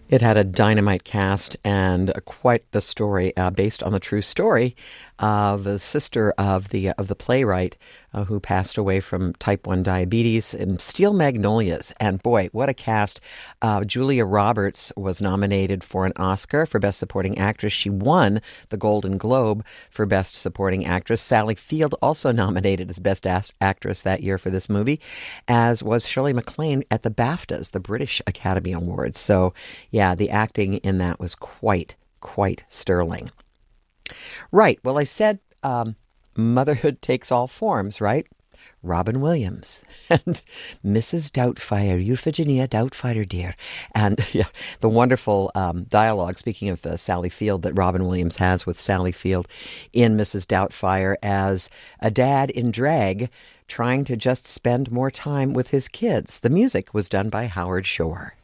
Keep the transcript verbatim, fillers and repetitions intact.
It had a dynamite cast and uh, quite the story, uh, based on the true story of the sister of the of the playwright uh, who passed away from type one diabetes in Steel Magnolias. And boy, what a cast. Uh, Julia Roberts was nominated for an Oscar for Best Supporting Actress. She won the Golden Globe for Best Supporting Actress. Sally Field also nominated as Best Actress that year for this movie, as was Shirley MacLaine at the BAFTAs, the British Academy Awards. So, yeah, the acting in that was quite, quite sterling. Right. Well, I said um, motherhood takes all forms, right? Robin Williams and Missus Doubtfire, Euphigenia Doubtfire, dear. And yeah, the wonderful um, dialogue, speaking of uh, Sally Field, that Robin Williams has with Sally Field in Missus Doubtfire as a dad in drag trying to just spend more time with his kids. The music was done by Howard Shore.